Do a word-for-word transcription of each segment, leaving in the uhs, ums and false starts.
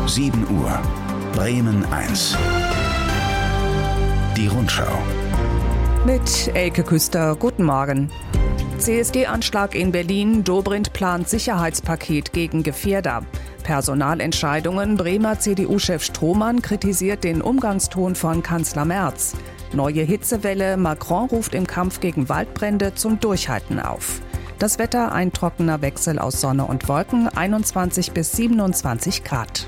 sieben Uhr. Bremen eins. Die Rundschau. Mit Elke Küster, guten Morgen. C S D-Anschlag in Berlin, Dobrindt plant Sicherheitspaket gegen Gefährder. Personalentscheidungen, Bremer C D U-Chef Strohmann kritisiert den Umgangston von Kanzler Merz. Neue Hitzewelle, Macron ruft im Kampf gegen Waldbrände zum Durchhalten auf. Das Wetter, ein trockener Wechsel aus Sonne und Wolken, einundzwanzig bis siebenundzwanzig Grad.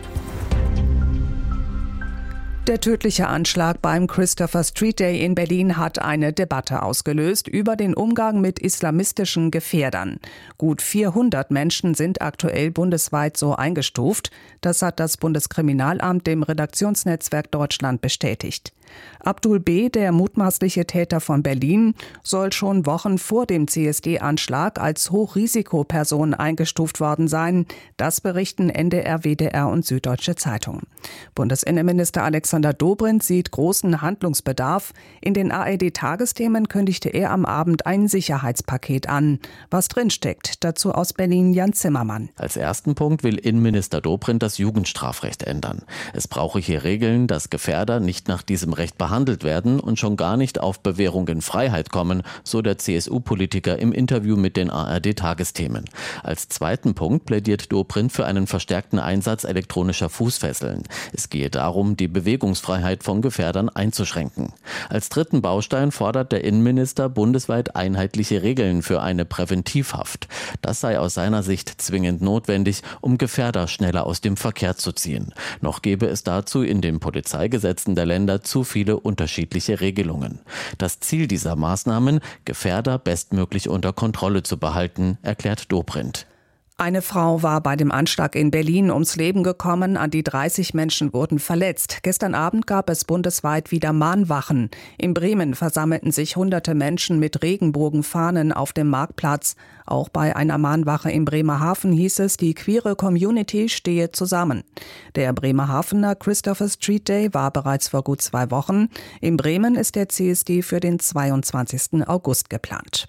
Der tödliche Anschlag beim Christopher Street Day in Berlin hat eine Debatte ausgelöst über den Umgang mit islamistischen Gefährdern. Gut vierhundert Menschen sind aktuell bundesweit so eingestuft. Das hat das Bundeskriminalamt dem Redaktionsnetzwerk Deutschland bestätigt. Abdul B., der mutmaßliche Täter von Berlin, soll schon Wochen vor dem C S D-Anschlag als Hochrisikoperson eingestuft worden sein. Das berichten N D R, W D R und Süddeutsche Zeitung. Bundesinnenminister Alexander Dobrindt sieht großen Handlungsbedarf. In den A R D-Tagesthemen kündigte er am Abend ein Sicherheitspaket an. Was drinsteckt, dazu aus Berlin Jan Zimmermann. Als ersten Punkt will Innenminister Dobrindt das Jugendstrafrecht ändern. Es brauche hier Regeln, dass Gefährder nicht nach diesem Recht behandelt werden und schon gar nicht auf Bewährung in Freiheit kommen, so der C S U-Politiker im Interview mit den A R D-Tagesthemen. Als zweiten Punkt plädiert Dobrindt für einen verstärkten Einsatz elektronischer Fußfesseln. Es gehe darum, die Bewegungsfreiheit von Gefährdern einzuschränken. Als dritten Baustein fordert der Innenminister bundesweit einheitliche Regeln für eine Präventivhaft. Das sei aus seiner Sicht zwingend notwendig, um Gefährder schneller aus dem Verkehr zu ziehen. Noch gäbe es dazu in den Polizeigesetzen der Länder zu viele unterschiedliche Regelungen. Das Ziel dieser Maßnahmen, Gefährder bestmöglich unter Kontrolle zu behalten, erklärt Dobrindt. Eine Frau war bei dem Anschlag in Berlin ums Leben gekommen, an die dreißig Menschen wurden verletzt. Gestern Abend gab es bundesweit wieder Mahnwachen. In Bremen versammelten sich hunderte Menschen mit Regenbogenfahnen auf dem Marktplatz. Auch bei einer Mahnwache in Bremerhaven hieß es, die queere Community stehe zusammen. Der Bremerhavener Christopher Street Day war bereits vor gut zwei Wochen. In Bremen ist der C S D für den zweiundzwanzigsten August geplant.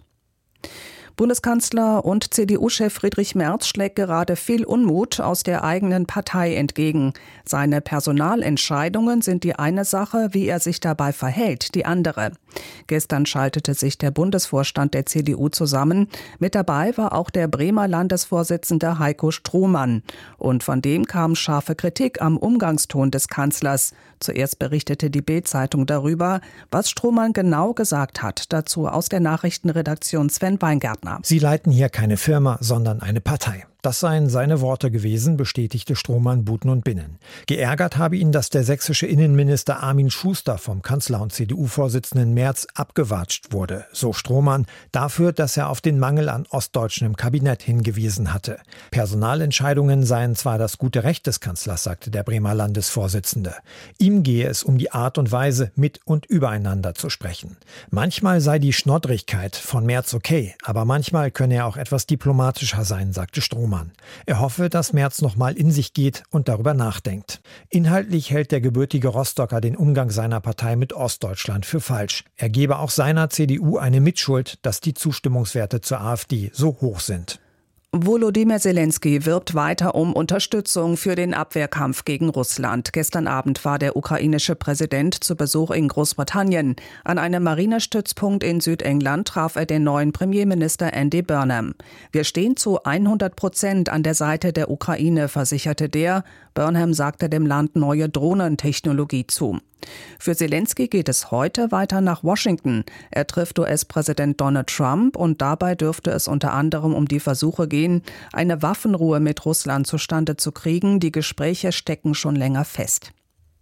Bundeskanzler und C D U-Chef Friedrich Merz schlägt gerade viel Unmut aus der eigenen Partei entgegen. Seine Personalentscheidungen sind die eine Sache, wie er sich dabei verhält, die andere. Gestern schaltete sich der Bundesvorstand der C D U zusammen. Mit dabei war auch der Bremer Landesvorsitzende Heiko Strohmann. Und von dem kam scharfe Kritik am Umgangston des Kanzlers. Zuerst berichtete die Bild-Zeitung darüber, was Strohmann genau gesagt hat. Dazu aus der Nachrichtenredaktion Sven Weingärtner. Sie leiten hier keine Firma, sondern eine Partei. Das seien seine Worte gewesen, bestätigte Strohmann Buten und Binnen. Geärgert habe ihn, dass der sächsische Innenminister Armin Schuster vom Kanzler und C D U-Vorsitzenden Merz abgewatscht wurde, so Strohmann, dafür, dass er auf den Mangel an Ostdeutschen im Kabinett hingewiesen hatte. Personalentscheidungen seien zwar das gute Recht des Kanzlers, sagte der Bremer Landesvorsitzende. Ihm gehe es um die Art und Weise, mit und übereinander zu sprechen. Manchmal sei die Schnoddrigkeit von Merz okay, aber manchmal könne er auch etwas diplomatischer sein, sagte Strohmann. Er hoffe, dass Merz noch mal in sich geht und darüber nachdenkt. Inhaltlich hält der gebürtige Rostocker den Umgang seiner Partei mit Ostdeutschland für falsch. Er gebe auch seiner C D U eine Mitschuld, dass die Zustimmungswerte zur AfD so hoch sind. Volodymyr Zelensky wirbt weiter um Unterstützung für den Abwehrkampf gegen Russland. Gestern Abend war der ukrainische Präsident zu Besuch in Großbritannien. An einem Marinestützpunkt in Südengland traf er den neuen Premierminister Andy Burnham. Wir stehen zu hundert Prozent an der Seite der Ukraine, versicherte der. Burnham sagte dem Land neue Drohnentechnologie zu. Für Zelensky geht es heute weiter nach Washington. Er trifft U S-Präsident Donald Trump und dabei dürfte es unter anderem um die Versuche gehen, eine Waffenruhe mit Russland zustande zu kriegen. Die Gespräche stecken schon länger fest.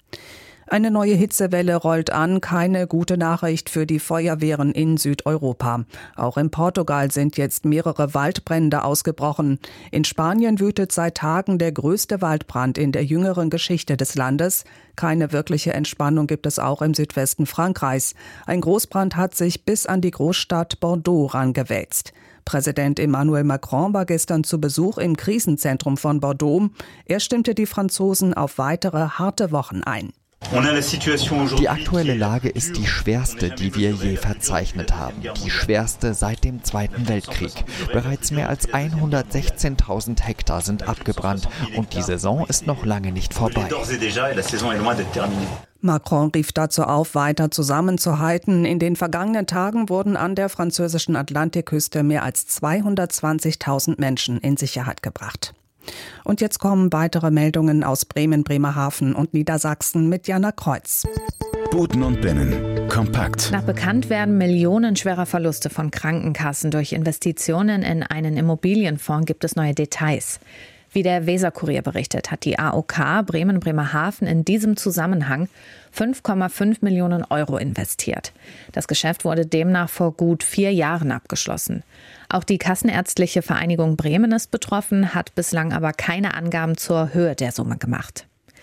Eine neue Hitzewelle rollt an, keine gute Nachricht für die Feuerwehren in Südeuropa. Auch in Portugal sind jetzt mehrere Waldbrände ausgebrochen. In Spanien wütet seit Tagen der größte Waldbrand in der jüngeren Geschichte des Landes. Keine wirkliche Entspannung gibt es auch im Südwesten Frankreichs. Ein Großbrand hat sich bis an die Großstadt Bordeaux rangewälzt. Präsident Emmanuel Macron war gestern zu Besuch im Krisenzentrum von Bordeaux. Er stimmte die Franzosen auf weitere harte Wochen ein. Die aktuelle Lage ist die schwerste, die wir je verzeichnet haben. Die schwerste seit dem Zweiten Weltkrieg. Bereits mehr als hundertsechzehntausend Hektar sind abgebrannt und die Saison ist noch lange nicht vorbei. Macron rief dazu auf, weiter zusammenzuhalten. In den vergangenen Tagen wurden an der französischen Atlantikküste mehr als zweihundertzwanzigtausend Menschen in Sicherheit gebracht. Und jetzt kommen weitere Meldungen aus Bremen, Bremerhaven und Niedersachsen mit Jana Kreuz. Buten und Binnen. Kompakt. Nach Bekanntwerden millionenschwerer Verluste von Krankenkassen durch Investitionen in einen Immobilienfonds gibt es neue Details. Wie der Weser-Kurier berichtet, hat die A O K Bremen-Bremerhaven in diesem Zusammenhang fünf Komma fünf Millionen Euro investiert. Das Geschäft wurde demnach vor gut vier Jahren abgeschlossen. Auch die Kassenärztliche Vereinigung Bremen ist betroffen, hat bislang aber keine Angaben zur Höhe der Summe gemacht.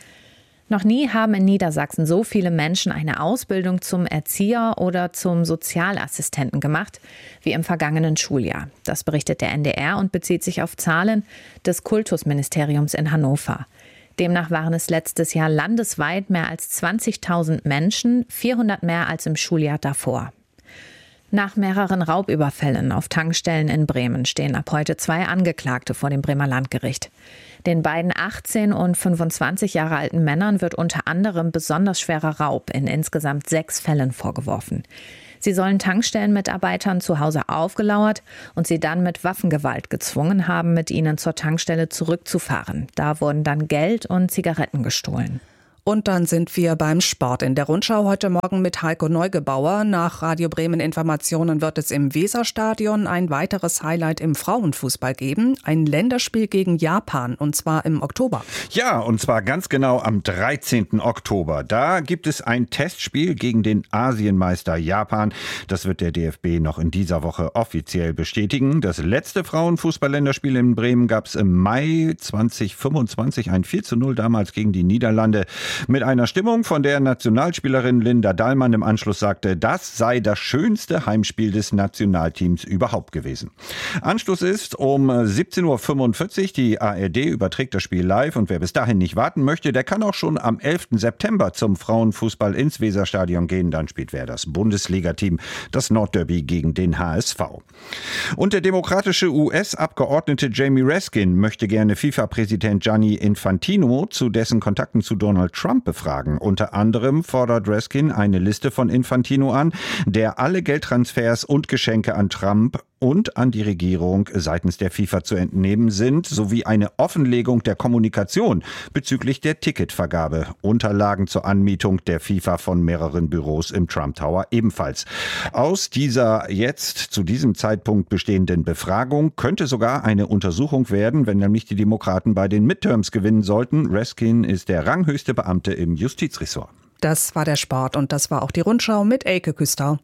Noch nie haben in Niedersachsen so viele Menschen eine Ausbildung zum Erzieher oder zum Sozialassistenten gemacht wie im vergangenen Schuljahr. Das berichtet der N D R und bezieht sich auf Zahlen des Kultusministeriums in Hannover. Demnach waren es letztes Jahr landesweit mehr als zwanzigtausend Menschen, vierhundert mehr als im Schuljahr davor. Nach mehreren Raubüberfällen auf Tankstellen in Bremen stehen ab heute zwei Angeklagte vor dem Bremer Landgericht. Den beiden achtzehn und fünfundzwanzig Jahre alten Männern wird unter anderem besonders schwerer Raub in insgesamt sechs Fällen vorgeworfen. Sie sollen Tankstellenmitarbeitern zu Hause aufgelauert und sie dann mit Waffengewalt gezwungen haben, mit ihnen zur Tankstelle zurückzufahren. Da wurden dann Geld und Zigaretten gestohlen. Und dann sind wir beim Sport in der Rundschau heute Morgen mit Heiko Neugebauer. Nach Radio Bremen Informationen wird es im Weserstadion ein weiteres Highlight im Frauenfußball geben. Ein Länderspiel gegen Japan, und zwar im Oktober. Ja, und zwar ganz genau am dreizehnten Oktober. Da gibt es ein Testspiel gegen den Asienmeister Japan. Das wird der D F B noch in dieser Woche offiziell bestätigen. Das letzte Frauenfußball-Länderspiel in Bremen gab es im Mai zweitausendfünfundzwanzig. Ein vier zu null damals gegen die Niederlande. Mit einer Stimmung, von der Nationalspielerin Linda Dahlmann im Anschluss sagte, das sei das schönste Heimspiel des Nationalteams überhaupt gewesen. Anschluss ist um siebzehn Uhr fünfundvierzig. Die A R D überträgt das Spiel live und wer bis dahin nicht warten möchte, der kann auch schon am elften September zum Frauenfußball ins Weserstadion gehen. Dann spielt wer das Bundesliga-Team, das Nordderby gegen den H S V. Und der demokratische U S-Abgeordnete Jamie Raskin möchte gerne FIFA-Präsident Gianni Infantino zu dessen Kontakten zu Donald Trump befragen. Unter anderem fordert Raskin eine Liste von Infantino an, der alle Geldtransfers und Geschenke an Trump und an die Regierung seitens der FIFA zu entnehmen sind, sowie eine Offenlegung der Kommunikation bezüglich der Ticketvergabe. Unterlagen zur Anmietung der FIFA von mehreren Büros im Trump Tower ebenfalls. Aus dieser jetzt zu diesem Zeitpunkt bestehenden Befragung könnte sogar eine Untersuchung werden, wenn nämlich die Demokraten bei den Midterms gewinnen sollten. Raskin ist der ranghöchste Beamte im Justizressort. Das war der Sport und das war auch die Rundschau mit Elke Küster.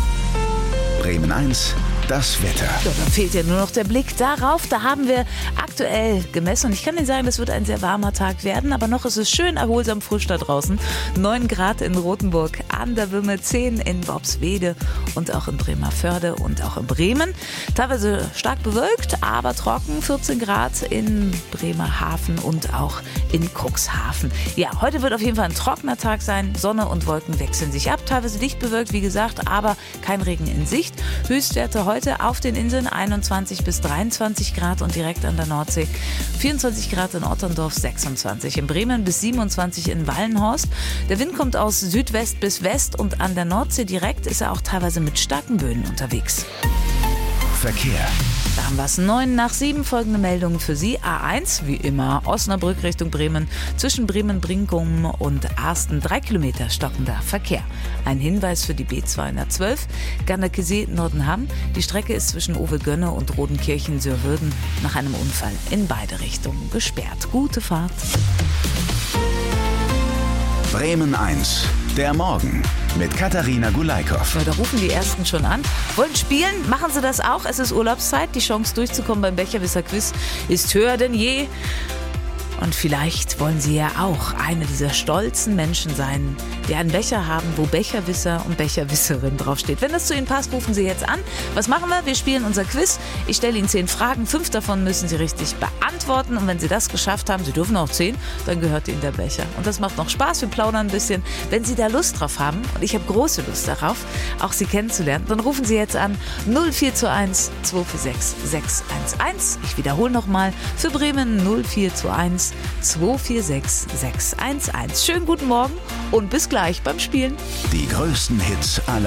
Bremen eins. Das Wetter. Ja, dann fehlt ja nur noch der Blick darauf. Da haben wir aktuell gemessen. Und ich kann Ihnen sagen, das wird ein sehr warmer Tag werden. Aber noch ist es schön erholsam frisch da draußen. neun Grad in Rothenburg an der Wümme, zehn in Bobswede und auch in Bremerförde und auch in Bremen. Teilweise stark bewölkt, aber trocken. vierzehn Grad in Bremerhaven und auch in Cuxhaven. Ja, heute wird auf jeden Fall ein trockener Tag sein. Sonne und Wolken wechseln sich ab. Teilweise dicht bewölkt, wie gesagt, aber kein Regen in Sicht. Höchstwerte heute Heute auf den Inseln einundzwanzig bis dreiundzwanzig Grad und direkt an der Nordsee vierundzwanzig Grad in Otterndorf, sechsundzwanzig in Bremen bis siebenundzwanzig in Wallenhorst. Der Wind kommt aus Südwest bis West und an der Nordsee direkt ist er auch teilweise mit starken Böen unterwegs. Verkehr. Da haben wir es neun nach sieben, folgende Meldungen für Sie. A eins, wie immer, Osnabrück Richtung Bremen, zwischen Bremen-Brinkum und Arsten, drei Kilometer stockender Verkehr. Ein Hinweis für die B zweihundertzwölf, Ganderkesee-Nordenham. Die Strecke ist zwischen Owe-Gönne und Rodenkirchen-Sörwürden nach einem Unfall in beide Richtungen gesperrt. Gute Fahrt. Bremen eins. Der Morgen mit Katharina Gulaikow. Ja, da rufen die Ersten schon an. Wollen spielen? Machen Sie das auch. Es ist Urlaubszeit. Die Chance durchzukommen beim Becherwisser Quiz ist höher denn je. Und vielleicht wollen Sie ja auch eine dieser stolzen Menschen sein, die einen Becher haben, wo Becherwisser und Becherwisserin draufsteht. Wenn das zu Ihnen passt, rufen Sie jetzt an. Was machen wir? Wir spielen unser Quiz. Ich stelle Ihnen zehn Fragen. Fünf davon müssen Sie richtig beantworten. Und wenn Sie das geschafft haben, Sie dürfen auch zehn, dann gehört Ihnen der Becher. Und das macht noch Spaß. Wir plaudern ein bisschen. Wenn Sie da Lust drauf haben, und ich habe große Lust darauf, auch Sie kennenzulernen, dann rufen Sie jetzt an null vier zwei eins zwei vier sechs sechs eins eins. Ich wiederhole nochmal für Bremen null vier zwei eins zwei vier sechs sechs eins eins. Schönen guten Morgen und bis gleich beim Spielen. Die größten Hits aller